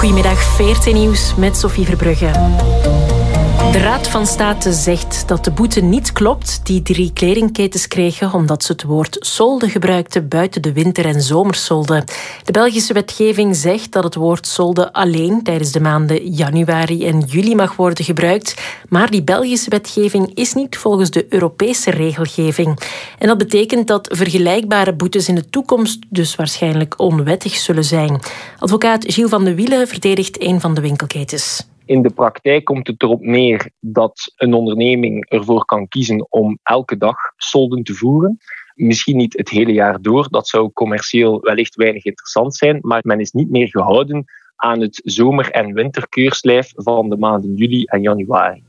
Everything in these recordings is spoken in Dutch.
Goedemiddag, VRT Nieuws met Sophie Verbrugge. De Raad van State zegt dat de boete niet klopt die 3 kledingketens kregen omdat ze het woord solde gebruikten buiten de winter- en zomersolde. De Belgische wetgeving zegt dat het woord solde alleen tijdens de maanden januari en juli mag worden gebruikt, maar die Belgische wetgeving is niet volgens de Europese regelgeving. En dat betekent dat vergelijkbare boetes in de toekomst dus waarschijnlijk onwettig zullen zijn. Advocaat Gilles van de Wiele verdedigt een van de winkelketens. In de praktijk komt het erop neer dat een onderneming ervoor kan kiezen om elke dag solden te voeren. Misschien niet het hele jaar door, dat zou commercieel wellicht weinig interessant zijn, maar men is niet meer gehouden aan het zomer- en winterkeurslijf van de maanden juli en januari.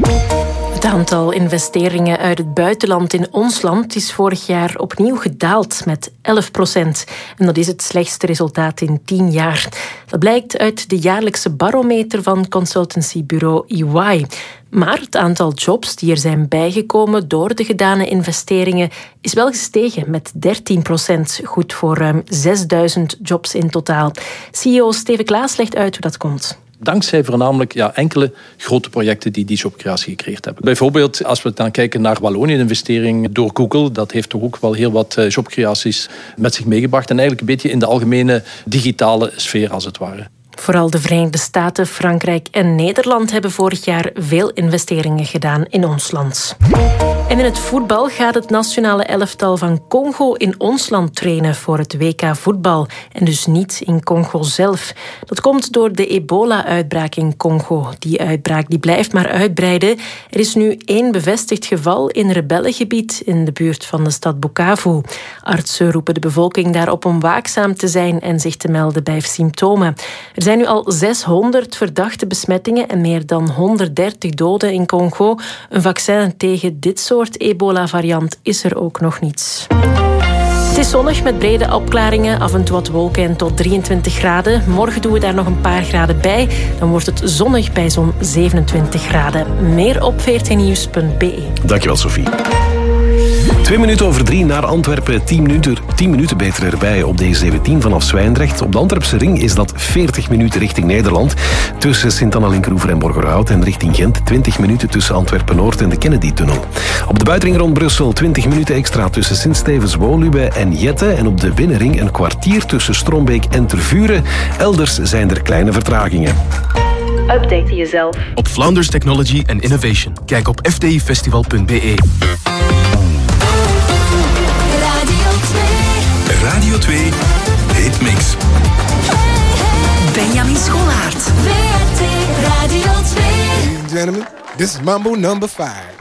Het aantal investeringen uit het buitenland in ons land is vorig jaar opnieuw gedaald met 11%. En dat is het slechtste resultaat in 10 jaar. Dat blijkt uit de jaarlijkse barometer van consultancybureau EY. Maar het aantal jobs die er zijn bijgekomen door de gedane investeringen is wel gestegen met 13%. Goed voor ruim 6000 jobs in totaal. CEO Steven Klaas legt uit hoe dat komt. Dankzij voornamelijk enkele grote projecten die jobcreatie gecreëerd hebben. Bijvoorbeeld, als we dan kijken naar Wallonië, een investering door Google, dat heeft toch ook wel heel wat jobcreaties met zich meegebracht. En eigenlijk een beetje in de algemene digitale sfeer, als het ware. Vooral de Verenigde Staten, Frankrijk en Nederland hebben vorig jaar veel investeringen gedaan in ons land. En in het voetbal gaat het nationale elftal van Congo in ons land trainen voor het WK voetbal. En dus niet in Congo zelf. Dat komt door de ebola-uitbraak in Congo. Die uitbraak die blijft maar uitbreiden. Er is nu 1 bevestigd geval in rebellengebied in de buurt van de stad Bukavu. Artsen roepen de bevolking daarop om waakzaam te zijn en zich te melden bij symptomen. Er zijn nu al 600 verdachte besmettingen en meer dan 130 doden in Congo. Een vaccin tegen dit soort ebola-variant is er ook nog niet. Het is zonnig met brede opklaringen, af en toe wat wolken en tot 23 graden. Morgen doen we daar nog een paar graden bij. Dan wordt het zonnig bij zo'n 27 graden. Meer op vrtnieuws.be. Dankjewel, Sophie. 2:03 naar Antwerpen, 10 minuten beter erbij op de E17 vanaf Zwijndrecht. Op de Antwerpse ring is dat 40 minuten richting Nederland. Tussen Sint-Anna-Linkeroever en Borgerhout en richting Gent 20 minuten tussen Antwerpen-Noord en de Kennedy-tunnel. Op de buitenring rond Brussel 20 minuten extra tussen Sint-Stevens-Woluwe en Jette. En op de binnenring een kwartier tussen Strombeek en Tervuren. Elders zijn er kleine vertragingen. Update jezelf op Flanders Technology and Innovation. Kijk op fdifestival.be. Radio 2 Hitmix. Benjamin Scholaert. VRT Radio 2. Ladies and gentlemen, this is Mambo number 5.